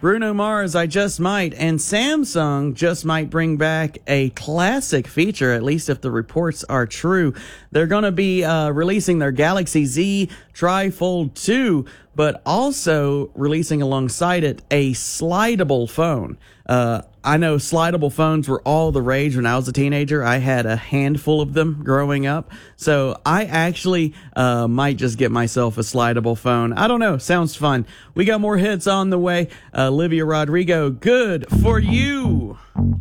Bruno Mars, I Just Might, and Samsung just might bring back a classic feature, at least if the reports are true. They're going to be releasing their Galaxy Z Tri-Fold 2, but also releasing alongside it a slidable phone. I know slidable phones were all the rage when I was a teenager. I had a handful of them growing up. So I actually might just get myself a slidable phone. I don't know. Sounds fun. We got more hits on the way. Olivia Rodrigo, Good For You.